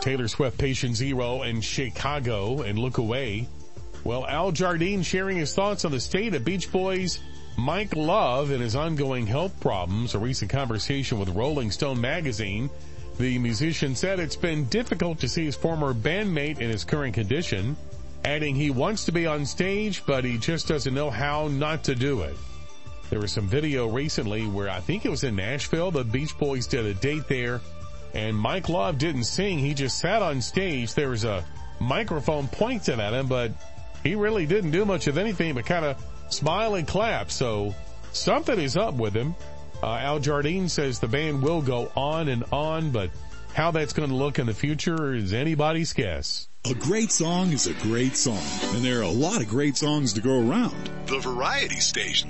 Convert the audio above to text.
Taylor Swift, Patient Zero, and Chicago, and Look Away. Well, Al Jardine sharing his thoughts on the state of Beach Boys' Mike Love and his ongoing health problems. A recent conversation with Rolling Stone magazine. The musician said it's been difficult to see his former bandmate in his current condition, adding he wants to be on stage, but he just doesn't know how not to do it. There was some video recently where I think it was in Nashville. The Beach Boys did a date there, and Mike Love didn't sing. He just sat on stage. There was a microphone pointed at him, but he really didn't do much of anything but kind of smile and clap. So something is up with him. Al Jardine says the band will go on, but how that's going to look in the future is anybody's guess. A great song is a great song, and there are a lot of great songs to go around. The Variety Station.